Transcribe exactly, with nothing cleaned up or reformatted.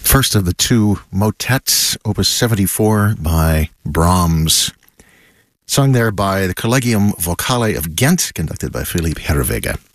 first of the two motets, Opus seventy-four by Brahms. Sung there by the Collegium Vocale of Ghent, conducted by Philippe Herreweghe.